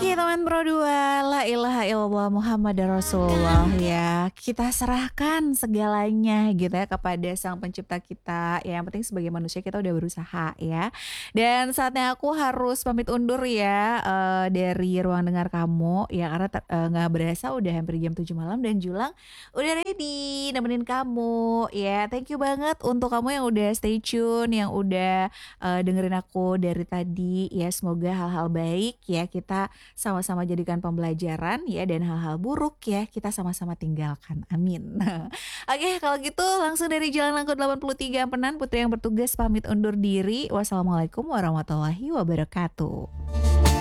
Oke teman Pro 2, la ilaha illallah Muhammadar Rasulullah ya. Kita serahkan segalanya gitu ya kepada Sang Pencipta kita. Ya, yang penting sebagai manusia kita udah berusaha ya. Dan saatnya aku harus pamit undur ya dari ruang dengar kamu ya karena nggak berasa udah hampir jam 7 malam dan Julang udah ready nemenin kamu ya. Thank you banget untuk kamu yang udah stay tune, yang udah dengerin aku dari tadi ya. Semoga hal-hal baik ya kita sama-sama jadikan pembelajaran ya dan hal-hal buruk ya kita sama-sama tinggalkan. Amin. Oke, kalau gitu langsung dari Jalan Langkut 83 Ampenan Putri yang bertugas pamit undur diri. Wassalamualaikum warahmatullahi wabarakatuh.